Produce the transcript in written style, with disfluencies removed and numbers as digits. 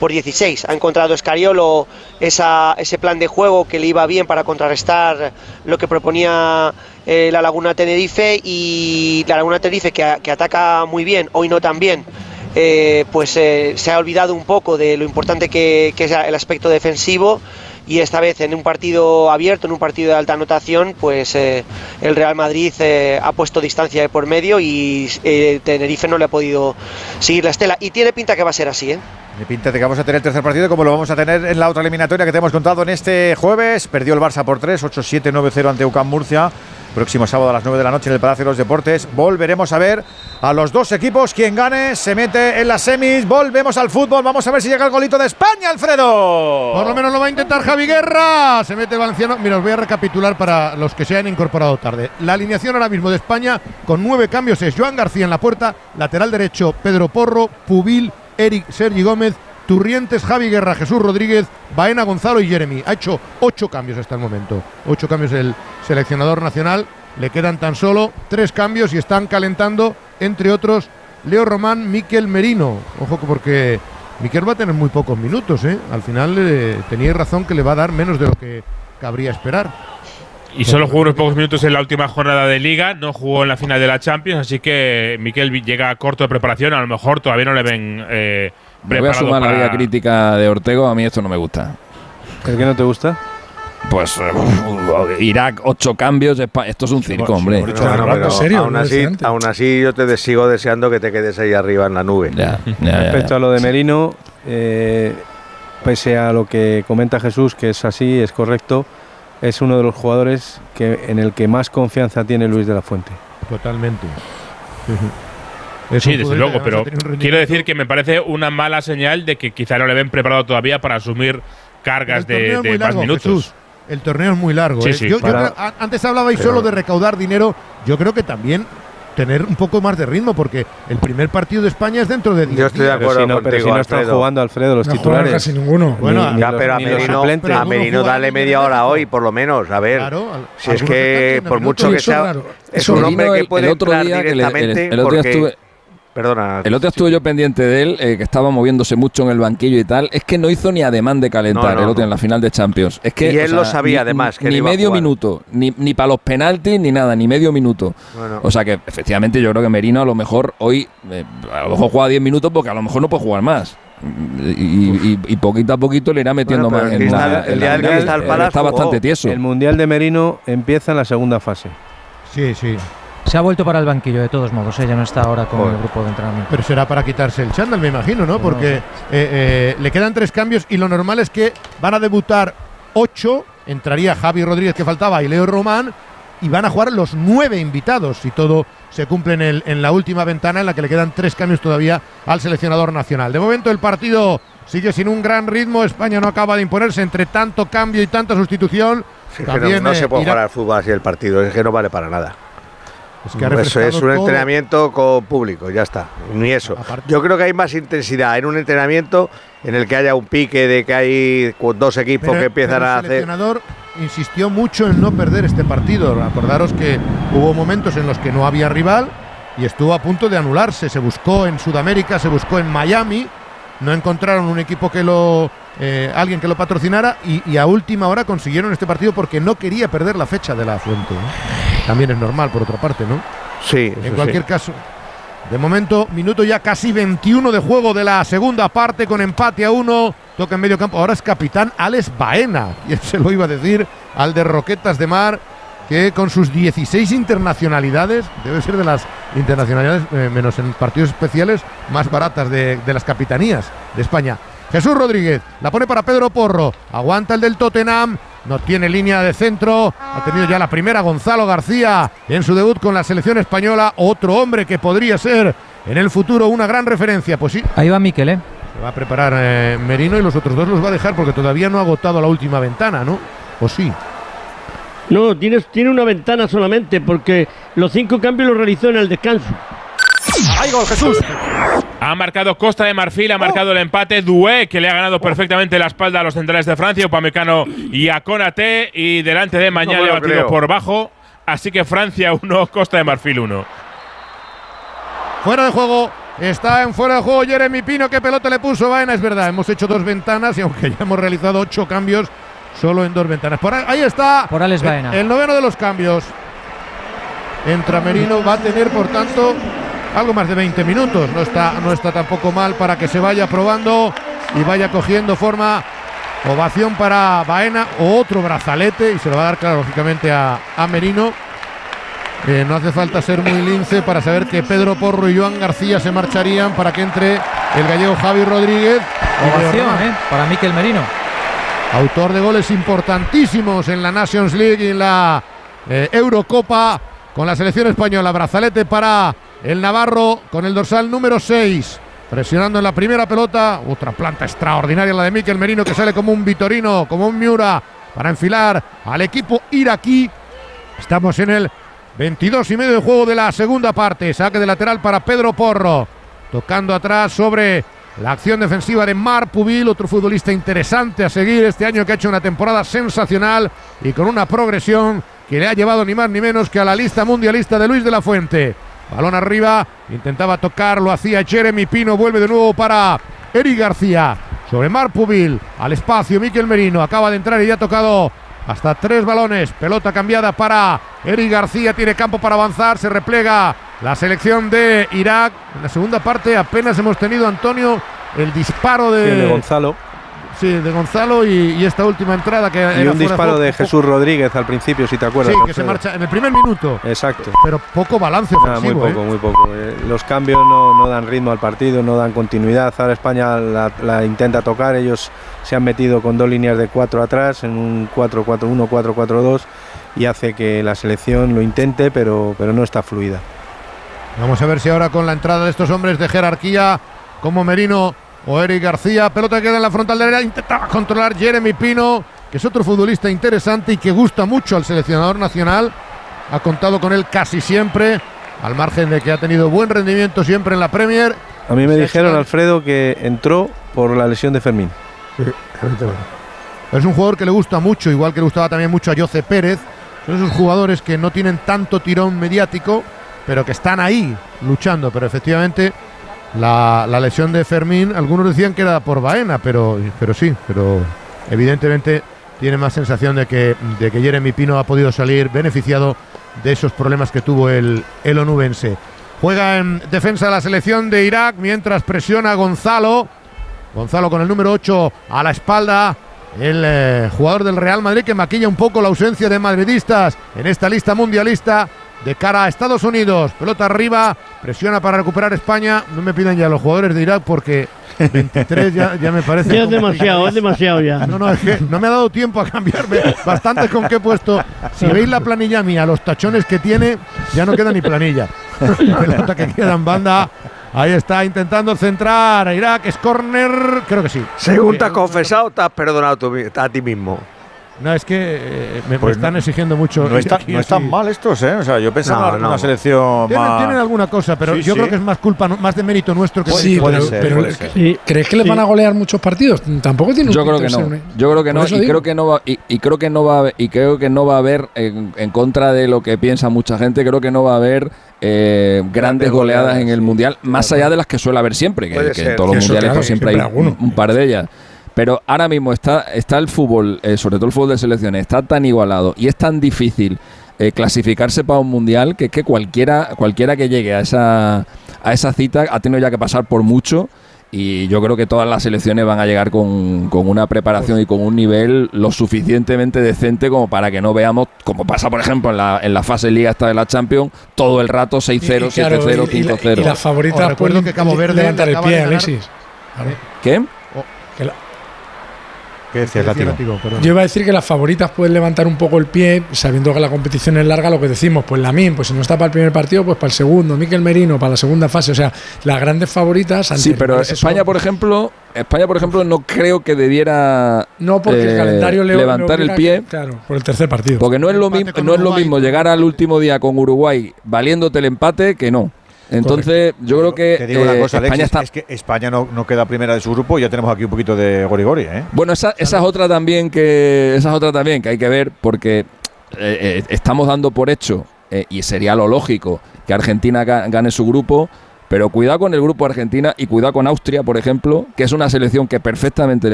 por 16. Ha encontrado Scariolo ese plan de juego que le iba bien para contrarrestar lo que proponía la Laguna Tenerife, y la Laguna Tenerife que ataca muy bien, hoy no tan bien. Se ha olvidado un poco de lo importante que es el aspecto defensivo, y esta vez en un partido abierto, en un partido de alta anotación, pues el Real Madrid ha puesto distancia de por medio y Tenerife no le ha podido seguir la estela, y tiene pinta que va a ser así, ¿eh? Tiene pinta de que vamos a tener el tercer partido como lo vamos a tener en la otra eliminatoria que te hemos contado en este jueves. Perdió el Barça por 3, 8-7, 9-0 ante UCAM Murcia. Próximo sábado a las 9 de la noche en el Palacio de los Deportes. Volveremos a ver a los dos equipos. Quien gane se mete en las semis. Volvemos al fútbol. Vamos a ver si llega el golito de España, Alfredo. Por lo menos lo va a intentar Javi Guerra. Se mete el valenciano. Mira, os voy a recapitular para los que se hayan incorporado tarde. La alineación ahora mismo de España con 9 cambios es Joan García en la puerta, lateral derecho Pedro Porro, Pubil, Eric, Sergi Gómez, Turrientes, Javi Guerra, Jesús Rodríguez, Baena, Gonzalo y Jeremy. Ha hecho 8 cambios hasta el momento. 8 cambios el seleccionador nacional. Le quedan tan solo 3 cambios y están calentando, entre otros, Leo Román, Mikel Merino. Ojo, porque Mikel va a tener muy pocos minutos, ¿eh? Al final teníais razón que le va a dar menos de lo que cabría esperar. Y solo jugó unos pocos minutos en la última jornada de Liga, no jugó en la final de la Champions, así que Mikel llega corto de preparación. A lo mejor todavía no le ven me voy a sumar a la vida crítica de Ortego. A mí esto no me gusta. ¿El que no te gusta? Pues Irak, 8 cambios. Esto es un circo, hombre. Aún así yo te sigo deseando que te quedes ahí arriba en la nube. Respecto a lo de Merino, pese a lo que comenta Jesús, que es así, es correcto, es uno de los jugadores en el que más confianza tiene Luis de la Fuente. Totalmente. Sí, desde luego, pero quiero decir que me parece una mala señal de que quizá no le ven preparado todavía para asumir cargas de más minutos. Jesús, el torneo es muy largo. Sí, yo creo, antes hablabais solo de recaudar dinero. Yo creo que también tener un poco más de ritmo, porque el primer partido de España es dentro de 10 días. Yo estoy de acuerdo pero si no están jugando, Alfredo, los titulares. Casi ninguno. Bueno, pero a Merino dale media hora hoy, por lo menos. A ver, si es que por mucho que sea, es un hombre que puede entrar directamente. El otro día estuve yo pendiente de él, que estaba moviéndose mucho en el banquillo y tal. Es que no hizo ni ademán de calentar el otro en la final de Champions. Es que, y él lo sabía, además. Que ni medio minuto, ni para los penaltis, ni nada, ni medio minuto. Bueno. O sea que, efectivamente, yo creo que Merino a lo mejor hoy, a lo mejor juega 10 minutos porque a lo mejor no puede jugar más. Y poquito a poquito le irá metiendo más. Está bastante tieso. El Mundial de Merino empieza en la segunda fase. Sí. Se ha vuelto para el banquillo de todos modos, ya no está ahora con el grupo de entrenamiento. Pero será para quitarse el chándal, me imagino, ¿no? Porque le quedan 3 cambios y lo normal es que van a debutar 8, entraría Javi Rodríguez que faltaba y Leo Román, y van a jugar los 9 invitados, si todo se cumple en la última ventana en la que le quedan 3 cambios todavía al seleccionador nacional. De momento el partido sigue sin un gran ritmo, España no acaba de imponerse entre tanto cambio y tanta sustitución. Sí, también, no se puede jugar al fútbol así el partido, es que no vale para nada. Eso es un entrenamiento con público, ya está, ni eso. Yo creo que hay más intensidad en un entrenamiento en el que haya un pique de que hay 2 equipos que empiezan a hacer. El seleccionador insistió mucho en no perder este partido. Acordaros que hubo momentos en los que no había rival y estuvo a punto de anularse. Se buscó en Sudamérica, se buscó en Miami, no encontraron un equipo que alguien que lo patrocinara y a última hora consiguieron este partido porque no quería perder la fecha de la Fuente, ¿no? También es normal, por otra parte, ¿no? Sí. En cualquier caso, de momento, minuto ya casi 21 de juego de la segunda parte con empate a 1. Toca en medio campo. Ahora es capitán Alex Baena. Y él se lo iba a decir al de Roquetas de Mar, que con sus 16 internacionalidades, debe ser de las internacionalidades, menos en partidos especiales, más baratas de las capitanías de España. Jesús Rodríguez la pone para Pedro Porro. Aguanta el del Tottenham. No tiene línea de centro. Ha tenido ya la primera Gonzalo García en su debut con la selección española. Otro hombre que podría ser en el futuro una gran referencia. Pues sí. Ahí va Mikel, ¿eh? Se va a preparar Merino y los otros 2 los va a dejar porque todavía no ha agotado la última ventana, ¿no? ¿O sí? No, tiene una ventana solamente porque los 5 cambios los realizó en el descanso. ¡Ay, gol, Jesús! Ha marcado Costa de Marfil, ha marcado el empate Doué, que le ha ganado perfectamente la espalda a los centrales de Francia, Upamecano y a Konaté, y delante de Mañana le ha batido por bajo. Así que Francia 1, Costa de Marfil 1. Fuera de juego Está en fuera de juego Jeremy Pino. ¿Qué pelota le puso Baena? Es verdad, hemos hecho 2 ventanas y aunque ya hemos realizado 8 cambios, solo en 2 ventanas. Ahí está por Alex Baena. El noveno de los cambios. Entra Merino, va a tener por tanto algo más de 20 minutos. No está tampoco mal para que se vaya probando y vaya cogiendo forma. Ovación para Baena, otro brazalete, y se lo va a dar, claro, lógicamente a Merino. No hace falta ser muy lince para saber que Pedro Porro y Joan García se marcharían para que entre el gallego Javi Rodríguez. Ovación para Mikel Merino. Autor de goles importantísimos en la Nations League y en la Eurocopa con la selección española. Brazalete para el navarro con el dorsal número 6. Presionando en la primera pelota. Otra planta extraordinaria la de Mikel Merino, que sale como un Vitorino, como un Miura, para enfilar al equipo iraquí. Estamos en el 22 y medio de juego de la segunda parte. Saque de lateral para Pedro Porro. Tocando atrás sobre la acción defensiva de Marc Pubil, otro futbolista interesante a seguir este año, que ha hecho una temporada sensacional y con una progresión que le ha llevado ni más ni menos que a la lista mundialista de Luis de la Fuente. Balón arriba, intentaba tocar, lo hacía Jeremy Pino, vuelve de nuevo para Eric García. Sobre Marc Pubil, al espacio Mikel Merino, acaba de entrar y ya ha tocado hasta 3 balones. Pelota cambiada para Eric García, tiene campo para avanzar, se replega la selección de Irak. En la segunda parte apenas hemos tenido, Antonio, el disparo de Gonzalo. Sí, de Gonzalo y esta última entrada que y era un disparo de Jesús Rodríguez al principio, si te acuerdas. Sí, que se marcha en el primer minuto. Exacto. Pero poco balance ofensivo. Muy poco. Los cambios no dan ritmo al partido, no dan continuidad. Ahora España la intenta tocar. Ellos se han metido con 2 líneas de 4 atrás en un 4-4-1, 4-4-2 y hace que la selección lo intente, pero no está fluida. Vamos a ver si ahora con la entrada de estos hombres de jerarquía como Merino o Eric García, pelota que queda en la frontal del área, intentaba controlar Jeremy Pino, que es otro futbolista interesante y que gusta mucho al seleccionador nacional. Ha contado con él casi siempre, al margen de que ha tenido buen rendimiento siempre en la Premier. A mí me dijeron, Alfredo, que entró por la lesión de Fermín. Sí, es un jugador que le gusta mucho, igual que le gustaba también mucho a Jose Pérez. Son esos jugadores que no tienen tanto tirón mediático, pero que están ahí luchando. Pero efectivamente la lesión de Fermín, algunos decían que era por Baena, pero evidentemente tiene más sensación de que Jeremy Pino ha podido salir beneficiado de esos problemas que tuvo el onubense. Juega en defensa de la selección de Irak mientras presiona a Gonzalo con el número 8 a la espalda, el jugador del Real Madrid, que maquilla un poco la ausencia de madridistas en esta lista mundialista de cara a Estados Unidos. Pelota arriba, presiona para recuperar España. No me pidan ya los jugadores de Irak porque 23 ya me parece. Ya es demasiado ya. No, es que no me ha dado tiempo a cambiarme bastante con qué he puesto. Si veis la planilla mía, los tachones que tiene, ya no queda ni planilla. Pelota que queda en banda. Ahí está intentando centrar a Irak. Es córner, creo que sí. Según te has confesado, te has perdonado a ti mismo. No, es que me están exigiendo mucho. No están mal estos, ¿eh? O sea, yo pensaba en una selección tienen alguna cosa, pero yo creo que es más culpa, más de mérito nuestro que puede ser. ¿Crees que les van a golear muchos partidos? Tampoco tiene Yo creo que no. Yo creo que no y creo que no va y creo que no va a haber en contra de lo que piensa mucha gente, creo que no va a haber grandes goleadas en el Mundial, más allá de las que suele haber siempre, que en todos los mundiales pues siempre hay un par de ellas. Pero ahora mismo está el fútbol, sobre todo el fútbol de selecciones, está tan igualado y es tan difícil clasificarse para un mundial que cualquiera que llegue a esa cita ha tenido ya que pasar por mucho, y yo creo que todas las selecciones van a llegar con una preparación y con un nivel lo suficientemente decente como para que no veamos, como pasa por ejemplo en la fase liga esta de la Champions, todo el rato 6-0, 7-0, 5-0. Y las favoritas recuerdo que Cabo Verde levantar el pie, Alexis. ¿Qué? ¿Qué decías, Látigo? Yo iba a decir que las favoritas pueden levantar un poco el pie, sabiendo que la competición es larga, lo que decimos, pues Lamine, pues si no está para el primer partido, pues para el segundo, Mikel Merino para la segunda fase, o sea, las grandes favoritas. Sí, pero España, por ejemplo, no creo que debiera porque el calendario levantar el pie, claro, por el tercer partido. Porque no es lo mismo llegar al último día con Uruguay valiéndote el empate que no. Entonces, correcto. Yo creo que te digo una cosa, España Alexis, es que España no queda primera de su grupo y ya tenemos aquí un poquito de gori-gori, ¿eh? Bueno, esa es otra también que hay que ver, porque estamos dando por hecho, y sería lo lógico, que Argentina gane su grupo, Pero cuidado con el grupo Argentina y cuidado con Austria, por ejemplo, que es una selección que perfectamente